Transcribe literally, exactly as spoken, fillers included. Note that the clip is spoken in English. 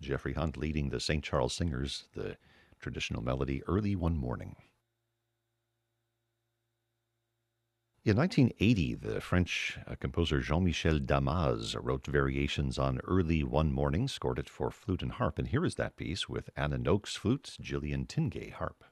Jeffrey Hunt leading the Saint Charles Singers, the traditional melody, Early One Morning. In nineteen eighty, the French uh, composer Jean-Michel Damas wrote variations on Early One Morning, scored it for flute and harp, and here is that piece with Anna Noakes flute, Gillian Tingay harp.